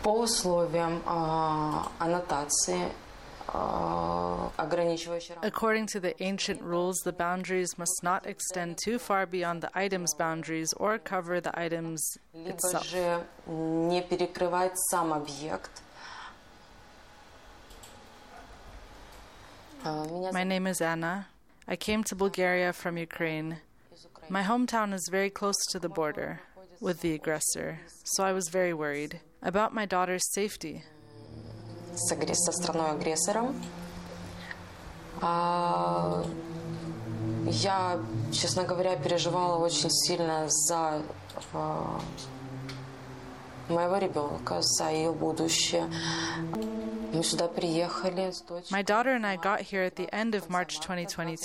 По условиям аннотации, According to the ancient rules, the boundaries must not extend too far beyond the item's boundaries or cover the items либо itself. же не перекрывать сам объект. My name is Anna. I came to Bulgaria from Ukraine. My hometown is very close to the border with the aggressor, so I was very worried about my daughter's safety. Со страной-агрессором. Я, честно говоря, переживала очень сильно за моего ребенка, за ее будущее. Мы сюда приехали с дочерью. My daughter and I got here at the end of March 2022.